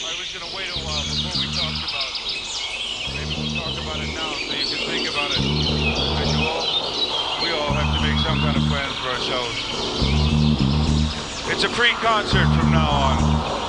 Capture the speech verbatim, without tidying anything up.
I was going to wait a while before we talked about it. Maybe we'll talk about it now so you can think about it. Because you all, we all have to make some kind of plans for ourselves. It's a free concert from now on.